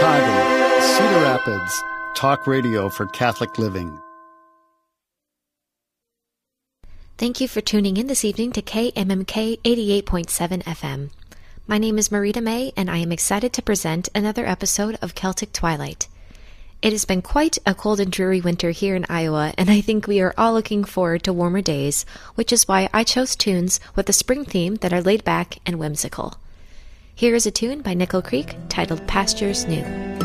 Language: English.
Chicago, Cedar Rapids, talk radio for Catholic living. Thank you for tuning in this evening to KMMK 88.7 FM. My name is Marita May, and I am excited to present another episode of Celtic Twilight. It has been quite a cold and dreary winter here in Iowa, and I think we are all looking forward to warmer days, which is why I chose tunes with a spring theme that are laid back and whimsical. Here is a tune by Nickel Creek titled Pastures New.